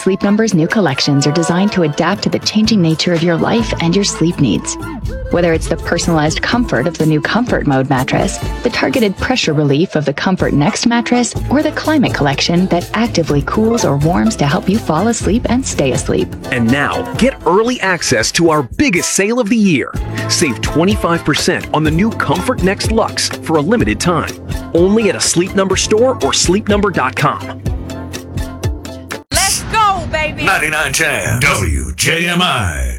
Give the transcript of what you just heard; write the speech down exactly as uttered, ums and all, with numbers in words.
Sleep Number's new collections are designed to adapt to the changing nature of your life and your sleep needs. Whether it's the personalized comfort of the new Comfort Mode mattress, the targeted pressure relief of the Comfort Next mattress, or the Climate Collection that actively cools or warms to help you fall asleep and stay asleep. And now, get early access to our biggest sale of the year. Save twenty-five percent on the new Comfort Next Luxe for a limited time. Only at a Sleep Number store or sleep number dot com. Let's go, baby! ninety-nine Jam, W J M I.